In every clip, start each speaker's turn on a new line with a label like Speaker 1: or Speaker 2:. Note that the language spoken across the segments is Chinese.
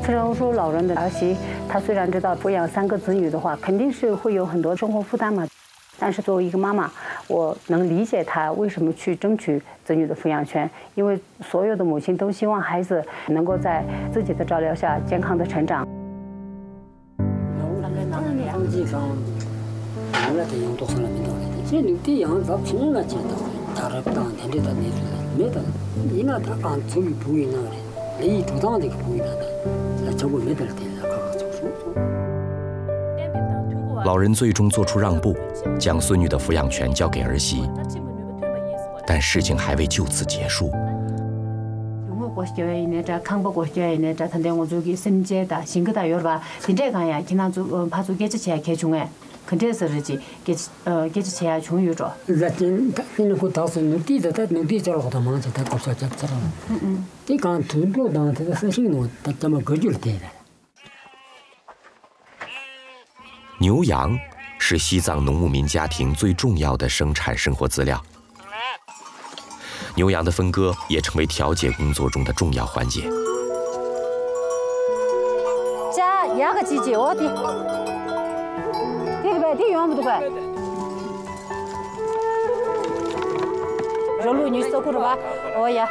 Speaker 1: 特殊收老人的儿媳，她虽然知道抚养3个子女的话，肯定是会有很多生活负担嘛。但是作为一个妈妈，我能理解她为什么去争取子女的抚养权，因为所有的母亲都希望孩子能够在自己的照料下健康的成长。
Speaker 2: 老人最终做出让步，将孙女的抚养权交给儿媳。但事情还未就此结束。牛羊是西藏农牧民家庭最重要的生产生活资料，牛羊的分割也成为调解工作中的重要环节。
Speaker 1: 자, 야가 지지 어디? 뒤에 봐, 뒤에 와면 봐. 절로 니 쏘고 봐. 어야.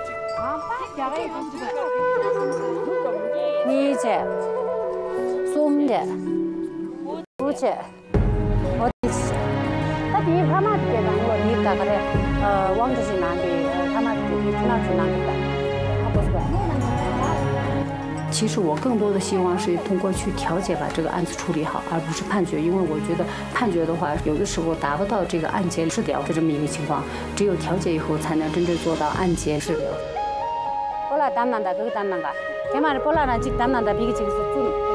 Speaker 1: 니 이제 쏨데. 우제. 어디지? 나 뒤에 가만 있게 간 거, 니가 그래. 왕주시 나한테 가만 있게 지나주 나한테. 하고 싶어. 其实我更多的希望是通过去调解把这个案子处理好，而不是判决，因为我觉得判决的话，有的时候达不到这个案件治疗的这么一个情况，只有调解以后才能真正做到案件治疗。볼라 담난다 그거 담난가. 걔 말을 볼라는 직 담난다 비기 직서 좀